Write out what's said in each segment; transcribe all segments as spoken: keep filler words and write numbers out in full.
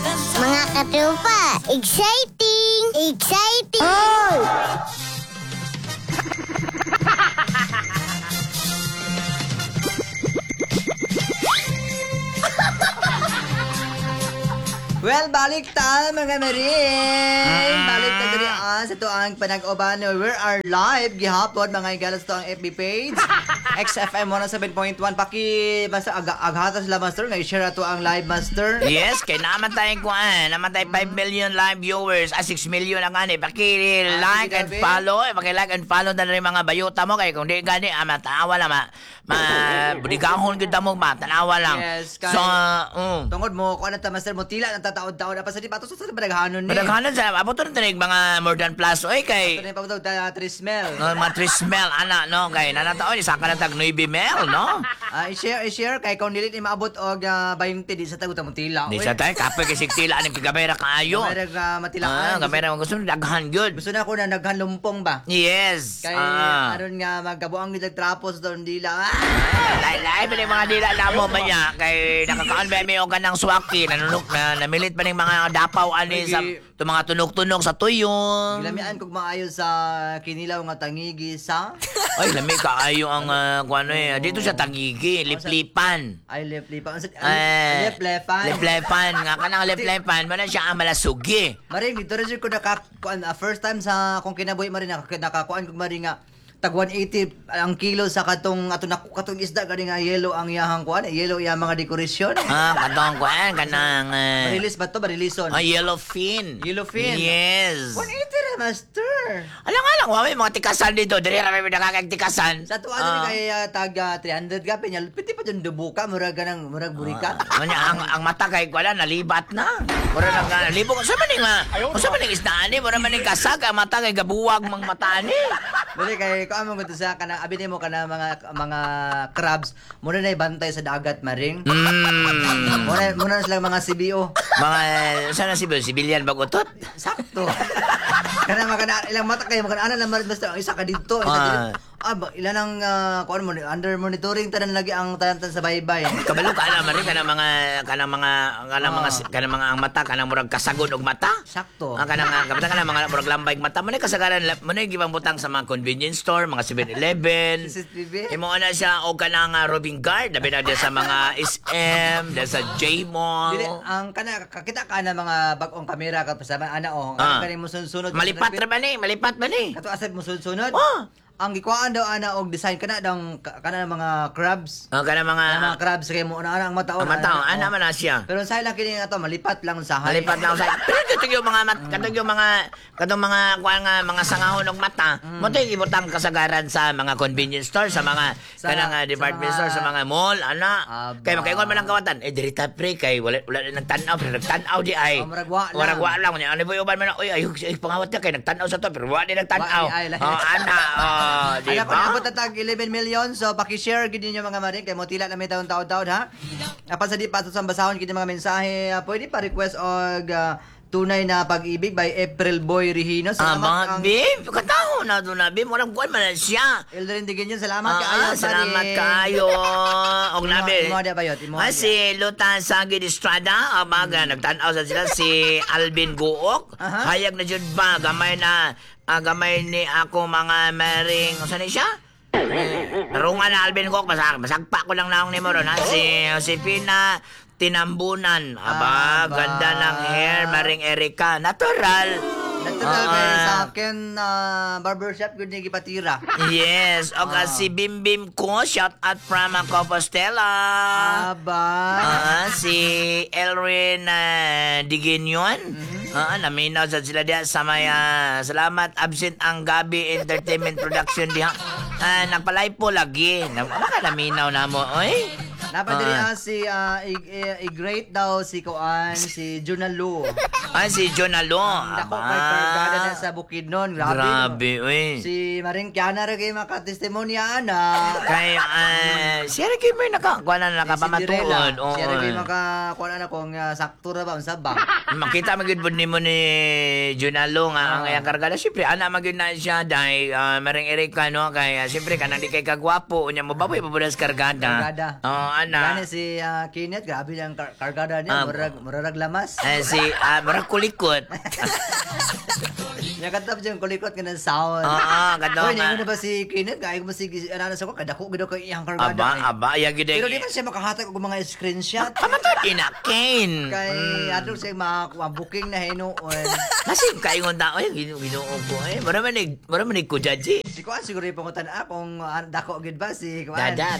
Mga katropa, exciting! Exciting! Ay! Well, balik ta mga maring. Balik ta diri ah, sa to ang panag-uban. We are live gihapon mga igalas to ang F B page. X F M one oh seven point one. Paki basta aga aghata sila master nga i-share ato ang live master. Yes, kay namatay ko ah. Namatay five million live viewers. Ah, six million ang ani. Paki-like Ah, and sige, follow. Eh, paki-like and follow na rin mga bayuta mo. Kay kung di gani, ah, matawa lang. Ma, ma budigahon kita mo ba? Tanawa lang. Yes, kay- So, um, Tungod mo ko na ta master mo tila na tataod-taod na pa sa di pa to sa madaghanon ni. madaghanan sa, abo to tinig mga more than plus. Oy, kay, Ito na pa to ta trismel. no, mga trismel, ana, no, kay nanataon, isa ka na tag nuibi mel, no? Ah, i-share i-share kay kung dili ni maabot og uh, twenty di sa taguta mo tila. Di sa tayo, kape kasi tila, anong gamay ra kaayo. Kamera uh, Ah, matilaan. gamay ra, gusto nyo, daghan good. Gusto na ko na naghan lumpong ba? Yes. Kay ah. aron nga magkabuang gid trapos doon dila. Ah! Lain-lain pa rin mga dila na mo ba niya? Kay nakakaon ba may ka ng swaki, nanunok na, namilit pa rin mga dapaw ani sa to mga tunog-tunog sa tuyong. Gilamian kog maayo sa kinilaw nga tangigi sa Ay, lami kaayo ang uh, kung ano eh. Dito sa Tagigi, liplipan. ay lep-lipan. Eh, Lep-lepan. Liplipan. Nga ka ng liplipan, man siya ang malasugi. Maring dito rin ko naka kuan, uh, first time sa kung kinabuhi maring naka- nakakuan kog maring nga tag one eighty ang kilo sa katong ato na katong isda gani nga yellow ang iyahang kuan, yellow iyang mga dekorasyon. Ah, katong ko eh, kanang... Uh, Release ba to? Barilison. ah, yellowfin. Yellowfin. Yes. one eighty ra master. Alam nga lang, wala mga tikasan dito. Dili na may nakakagtikasan. Sa tuwa uh, kay uh, tag uh, three hundred ka pinya. Piti pa dun dubuka murag ganang murag burika. Ano ang ang mata kay wala nalibat na. Mura nang uh, libo sa man nga. Sa man isdaan ni, mura man ning kasag ang mata kay gabuwag mang mata ni. Dili kay ko amo gusto sa kana abi nimo kana mga mga crabs muna na ibantay sa dagat maring. Mm. Muna muna na sila mga C B O. Mga sana si sibilyan bagutot. Sakto. Kana mga ilang mata kay mga ana na basta ang isa ka dito, isa Ah. dito. Ah, ba, ilan ang uh, kuan mo under monitoring tanan lagi ang tanan sa baybay. Kabalo ka na mari kana mga kana mga kana mga kana mga ang mata kana murag kasagod og mata. Sakto. Ah, kana nga kabata kana mga murag lambay mag mata mo ni kasagaran mo ni gibang butang sa mga convenience store, mga seven eleven. C C T V. Imo ana siya og kana nga Robin Guard, labi na diya sa mga S M, diya sa J Mall. Dili ang kana kakita ka na mga bag-ong kamera ka sa ana oh. Ah. Ang kani mo sunod. Malipat ra ba ni? Malipat ba ni? Kato asad mo sunod. Ah. Ang gikuan daw ana og design kana daw kana mga crabs. Oh, kana mga Ang mga crabs kay mo na ang mataon. ang mata, ana man na siya. Pero sa ilang kini nga to malipat lang sa hay. Malipat lang sa. Pero katong yung mga mat, katong yung mga katong mga kuan nga mga sangahon og mata, mo to ibutang kasagaran sa mga convenience store, sa mga Sa- kanang uh, sa department mga- store, sa mga mall, ana. Aba. Kay makaingon man lang kawatan, eh diri ta pre kay wala wala na nagtan-aw, pero nagtan-aw di ay. Oh, murag wa lang. Murag wa lang. Ano ba uban man, oy ayog ay pangawat ka kay nagtan-aw sa to, pero wa di nagtan-aw. Wa, ay, ay, Oh, ana, oh, di Alam ko ba? na ta tag eleven million so paki-share gid ninyo mga maring kay mo tila na may taon-taon ha. Apan sa di pa to sa basahon gid mga mensahe, uh, pwede pa request og uh, tunay na pag-ibig by April Boy Regino. Ah, Salamat mga babe, kataho na doon na babe, walang kuan man na siya. Eldrin Digenyon, salamat Ah, kaayo. ah, salamat kaayo. Og nabi. Imo dia bayot, imo. Ah, si Lutan Sagid Estrada, amaga nagtan-aw sa sila si Alvin Guok. Aha. Hayag na jud ba gamay na ah, gamay ni ako mga maring, usa ni siya? Narungan na Alvin Guok, basag basagpa ko lang naong nimo ron ha. Si Josefina Tinambunan. Aba, Aba. ganda ng hair, maring Erika. Natural. Natural Ah, kay sa akin uh, barbershop gud ni gipatira. Yes, o Ah. si Bim Bim ko, shout out from uh, Compostela. Aba. Ah, si Elrin uh, Diginyon. Mm-hmm. Ah, naminaw sa sila diha sa may ah, salamat absent ang Gabi Entertainment Production diha. Ah, nagpalay po lagi. Na, baka naminaw na mo, oy. Napadiri Ah. ah, si uh, i- i- i-great daw si Kuan, si Junalu. Ah, si Jonalo. Dako kay kargada na sa Bukidnon. Grabe. Grabe, oy. Si Maring Kiana ra kay makatestimonya ana. Kay, ah, siya rin kayo may nakakuha na nakapamatuod. Oo. Siya ra kay makakuan na kung uh, sakto ra ba unsa ba. Makita magid po nimo ni Junalo nga ang Ah. iyang kargada. Siyempre, ana magid na siya dahil uh, maring Erika, no? Kaya, siyempre, kanang di kay kagwapo. Unya mo, baboy pabulas kargada. Kargada. Oo, ana. Gani si ah, Kenneth, grabe yung kar- kargada niya, Ah. murag, murag lamas. Eh, si, ah, murag kulikot. Nakatap dyan, kulikot ka ng sound. Oo, kadto Uy, nga. niyo na ba si Kenneth? Kaya ko ba si, ano sa ko, kadako gado ko iyang kargada. Aba, eh. aba, ya gid. Pero di man siya makahatag og mga screenshot. Kamatod din na, Kane. Kay ato siya mga mga booking na hinuon. Kasi kayo ng tao, eh, ginu- ginoo ko eh. Mara man nig, mara man nig ko judge. Si Kuan siguro yung pangutan ah, kung ah, dako gid ba si Kuan. Dadat.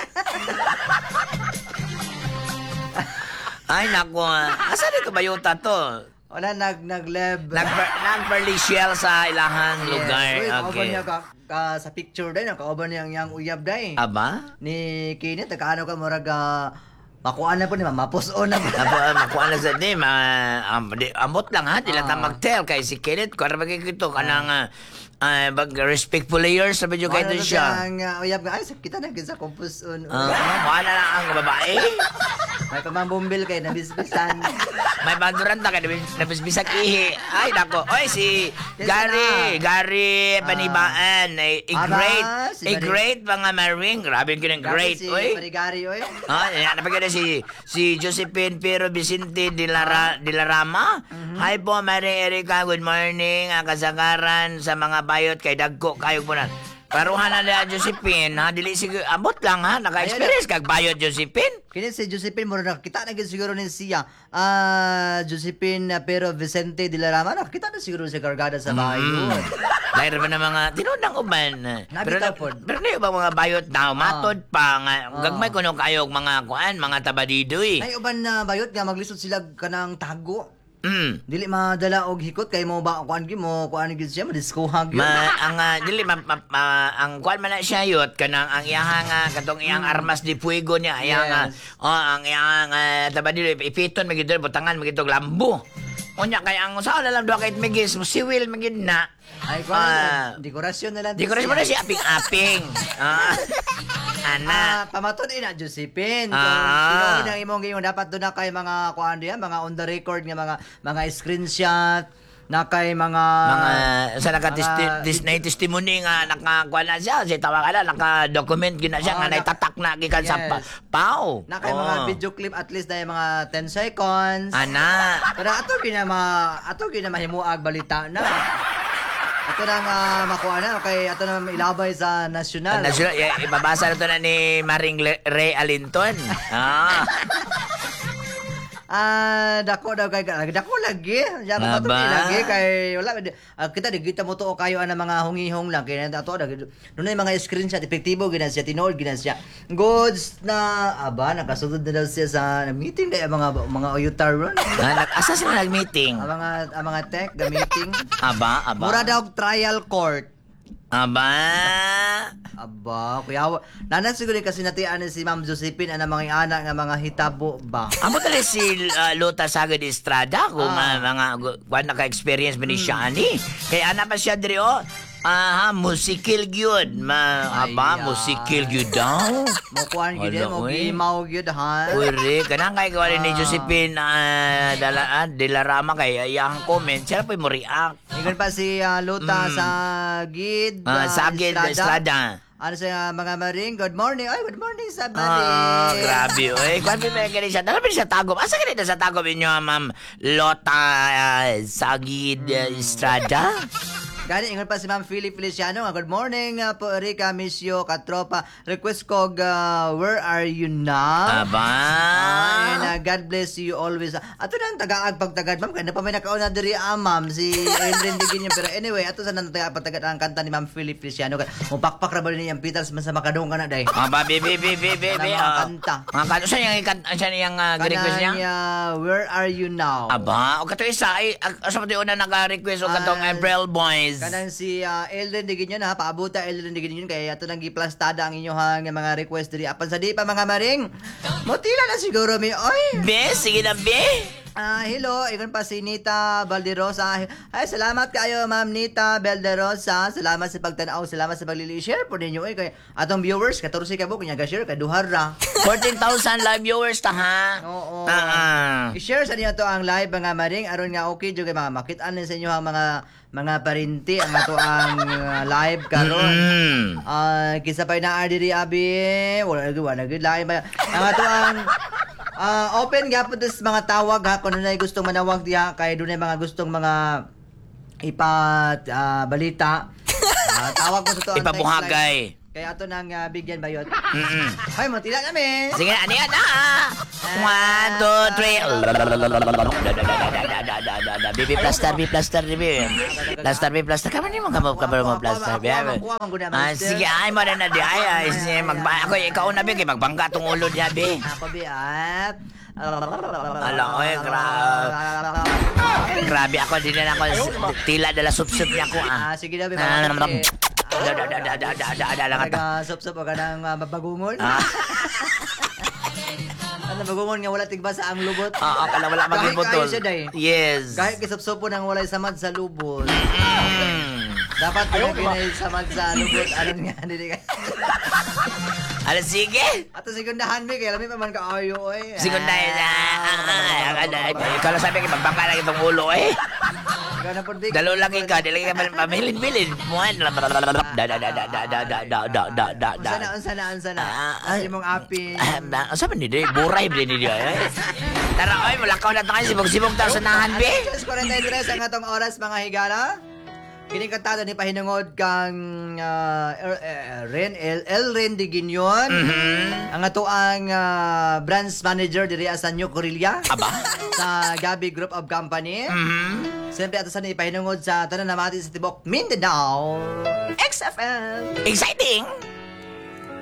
Ay, nako. Asa dito ba yung tato? Wala nag naglab. Nag-perlisyel sa ilahang lugar. Uy, kauban Okay. niya ka, ka- sa picture din, kauban niya yang uyab dai. Aba? Ni Kenneth kaano ka murag ah, makuan na po ni mapuson na po. Apo, makuha na sa di, ma, am, di, amot lang ha, di lang ta Ah. mag-tell kay si Kenneth, kung ano ba kito, kanang, uh, uh, bag, respectful layers, sabi nyo kayo Ano siya. ang uh, uyab nga ay sakit na gid sa kompuson. Ah, uh, na lang ang babae. May pamambumbil kay nabisbisan. May banduranta ka, nabisbisak ihi. Ay, nako. Oy, si Yes, Gary, na. Gary Panibaan. A, a Aba, great, si a Gary. great mga maring. Grabe ko ng great, Si oy. Marigari oy. Ah, yan, napaganda si si Josephine Pero Vicente de la, Ra, de la Rama. Hi po, Mary Erica. Good morning. Ang kasagaran sa mga bayot kay Dagko. Kayo po na. Paruhan na na Josephine. Ha? Dili siguro. Abot lang ha. Naka-experience kag bayot Josephine. Kini si Josephine mo nakita na gid siguro ni siya. Ah, Josephine uh, pero Vicente de la Rama nakita na siguro si kargada sa bahay. Mm. Lahir ba na mga tinudang uban. Pero, Nabitaw na, po. pero na ba mga bayot na matod pa nga. Ah. Gagmay ko nung kayo mga kuan, mga tabadidoy. Ay uban na bayot nga maglisod sila kanang tago. Mm. Dili madala og hikot kay mo ba kuan gi mo kuan gi siya madiskuhag yun. Ma ang uh, dili ma, ma, ma- ang kuan man na siya yot kanang ang iyang nga katong iyang armas di fuego niya iyang nga, Yes. oh ang iyang uh, tabadilo ipiton magidol butangan magidog lambo. Unya kay ang usaw na lang duha kay migis siwil magid na. Ay kuan Ah. dekorasyon na lang. Dekorasyon mo na si aping-aping. Ah. Ana. Ah, pamatod ina Josephine. Kung Ah. sino ang imong giyon dapat do na kay mga kuan diya, mga on the record nga mga mga screenshot na kay mga mga sa naka mga- dis na testimony nga nakakuha na siya si tawag ala naka-document gina siya Oh, nga naka- naitatak na gikan sa Yes. pa- pao. na kay mga Oh. video clip at least na mga ten seconds. Ana. Pero ato gina ma ato gina mahimuag balita na. Ato na nga makuha na kay ato na ilabay sa nasyonal. National, i- ibabasa na to na ni Maring Le- Ray Alinton. Ah. Ah, dako daw kay dako lagi. Ya Aba. ba lagi kay wala ah, kita di kita mo tuo kayo ana mga hungihong lang kay ato da dunay mga screenshot epektibo gina siya tinuod gina siya. Goods na aba nakasulod na daw siya sa meeting day mga mga oyutar ron. Ah, nag- asa sila nag-meeting? Ang mga ang mga tech the meeting. Aba, aba. Mura daw trial court. Aba. Aba, kuya nana siguro kasi natian si Ma'am Josephine ana mga anak nga mga hitabo ba. Amo tali si uh, Lota Sagad Estrada kung Ah. uh, mga kuan naka-experience ba ni siya ani. Kaya ana pa siya diri oh. Aha, musikil gyud. Ma, aba, Ay, musikil ah. gyud daw. Mo kuan gyud Wala, mo oy. gimaw gyud ha. Uri, kanang kay kawali ni Ah. Josephine uh, dala, uh, de la Rama kay iyang comment. Siya pa mo react. Ingon pa si ah, Luta Mm. sa Gid. Uh, ah, Sagid Estrada. Ano sa mga maring? Good morning. Ay, good morning sa Ah, maring. grabe. Oy, kwan pa kani siya. Dala pa siya tagom. Asa kani sa tagom inyo, Ma'am Lota uh, Sagid uh, Estrada? Gani, ingon pa si Ma'am Philip Feliciano. Good morning uh, po, Erika, miss you, katropa. Request ko, uh, where are you now? Aba. Ah, and uh, God bless you always. Ato na ang tagaag pagtagad, ma'am. Kaya na pa may nakauna diri ah, ma'am. Si Eldrin Digin Pero anyway, ato sa nang tagaag pagtagad ang kanta ni Ma'am Philip Feliciano. Mupakpak ra ba niyang Peters man sa makadong ka na, day? Aba, baby, baby, baby. Kanang mga kanta. Mga kanta. Siya yung ikanta, siya yung uh, request niya? Kananya, where are you now? Aba, o kato isa, ay, asa mo una nag-request o katong Ah, April Boys. Kanang si uh, Eldrin Digin ha, paabuta Eldrin Digin kaya ato nang giplastada ang inyohang mga request diri. Apan sa di pa mga maring, motila na siguro mi. Oy! Be, sige na, be. Ah, hello, ikon pa si Nita Valderosa. Ay, salamat kayo, Ma'am Nita Valderosa. Salamat sa pagtanaw, salamat sa paglili-share po ninyo eh kay atong viewers fourteen ka po kanya ga-share kay duhar ra. fourteen thousand live viewers ta ha. Oo. Ah, ah. I-share sa niyo to ang live mga maring aron nga okay jud kay mga makit-an sa inyo ang mga mga parinti ang ato ang uh, live karon. Mm. Ah, kisa pa na diri abi, wala gyud wala gyud live ba. Ang ato ang ah, open gyapon des mga tawag ha kung nay gustong manawag diha kay dunay mga gustong mga ipat ah, balita. Ah, tawag mo sa to ang text line. Ipabuhagay. Kaya ato nang ah, bigyan bayot. Mm-mm. Hay mo tila kami. Sige, ano yan na? One, two, three. Bibi plaster, bibi plaster, bibi. Plaster, bibi plaster. Kamu ni mo kamu kamu mo plaster, bibi. Ah, sige, ay mo na na di ay ay sige magba ako ikaw na bi kay magbangga tong ulo niya bi. Ako biat. Ala, oy, grabe. Grabe ako din na ako tila dala sup-sup niya ko ah. Ah, sige na, Ah, biba. Da da da da da da da da lang ata. Nag-sup-sup ka ng uh, mabagungon. Ah. Ano, bagungon nga wala tigba sa ang lubot. Ah, akala wala Kahit magbibutol. kayo siya, day. Yes. Kahit kisup-sup po nang walay samad sa lubot. Mm. Dapat pinagpinay samad sa lubot. Alam nga, hindi ka. Ano, sige? Ato sekundahan, mi. Kaya lami pa man ka ayo, eh. Sigunda yun na. Ikaw lang sabi, magbangka lang itong ulo eh. Gana po, Vic. Dalo lang ikaw, di lang ka pamilin-bilin. Muan. Da da da da da da da da da da da da da. Unsa na, unsa na, unsa na. Ah, Ang imong apin. Ah, Asa man ni Day? Buray ba ni Day? Tara, oy, mulakaw na tayo. Sibog-sibog tayo sa nahan, be. Alas forty-three ang atong oras, mga higala. Kini katado ni pahinungod kang uh, er, er, Ren El El Ren de Guinyon. Mhm. Ang ato ang uh, branch manager diri sa New Corelia Aba? sa Gabi Group of Company. Mhm. Siyempre ato sa ni pahinungod sa tanan namati sa tibok Mindanao. X F M. Exciting!